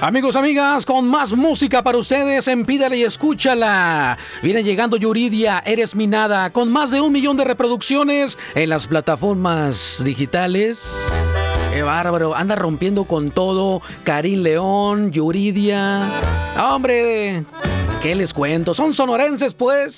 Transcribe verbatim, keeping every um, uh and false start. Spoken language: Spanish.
Amigos, amigas, con más música para ustedes en Pídale y Escúchala. Viene llegando Yuridia, Eres mi nada, con más de un millón de reproducciones en las plataformas digitales. ¡Qué bárbaro! Anda rompiendo con todo. Karim León, Yuridia. ¡Hombre! ¿Qué les cuento? Son sonorenses, pues.